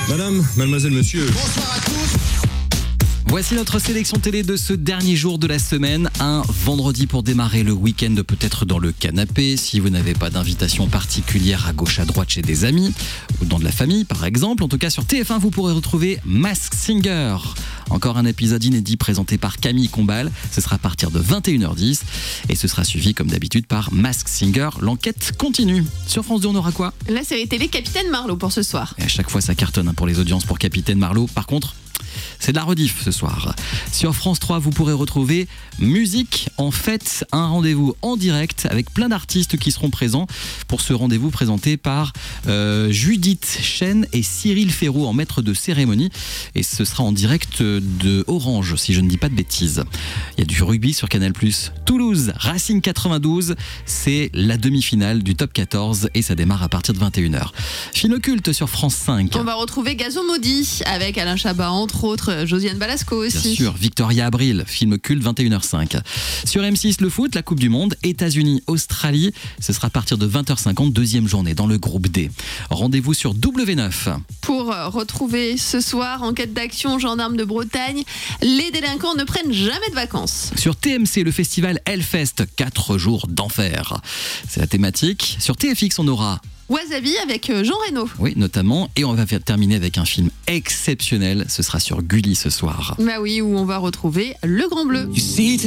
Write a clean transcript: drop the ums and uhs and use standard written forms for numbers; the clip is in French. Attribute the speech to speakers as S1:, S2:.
S1: Madame, mademoiselle, monsieur.
S2: Bonsoir à tous.
S3: Voici notre sélection télé de ce dernier jour de la semaine. Un vendredi pour démarrer le week-end, peut-être dans le canapé, si vous n'avez pas d'invitation particulière à gauche à droite chez des amis, ou dans de la famille par exemple. En tout cas sur TF1, vous pourrez retrouver Masked Singer. Encore un épisode inédit présenté par Camille Combal. Ce sera à partir de 21h10 et ce sera suivi comme d'habitude par Masked Singer. L'enquête continue. Sur France 2, on aura quoi ?
S4: La série télé Capitaine Marlowe pour ce soir.
S3: Et à chaque fois, ça cartonne pour les audiences pour Capitaine Marlowe. Par contre, c'est de la rediff ce soir. Sur France 3, vous pourrez retrouver Musique en fête, un rendez-vous en direct avec plein d'artistes qui seront présents pour ce rendez-vous présenté par Judith Chen et Cyril Ferraud en maître de cérémonie. Et ce sera en direct de Orange, si je ne dis pas de bêtises. Il y a du rugby sur Canal+. Toulouse, Racing 92, c'est la demi-finale du top 14 et ça démarre à partir de 21h. Film culte sur France 5.
S4: On va retrouver Gazon maudit avec Alain Chabat, entre autres, Josiane Balasco aussi.
S3: Bien sûr, Victoria Abril, film culte 21h05. Sur M6, le foot, la Coupe du Monde, États-Unis, Australie, ce sera à partir de 20h50, deuxième journée dans le groupe D. Rendez-vous sur W9.
S4: Pour retrouver ce soir, enquête d'action, gendarme de Bretagne, les délinquants ne prennent jamais de vacances.
S3: Sur TMC, le festival Hellfest, 4 jours d'enfer. C'est la thématique. Sur TFX, on aura
S4: Wasabi avec Jean Reno.
S3: Oui, notamment. Et on va terminer avec un film exceptionnel. Ce sera sur Gulli ce soir.
S4: Bah oui, où on va retrouver Le Grand Bleu.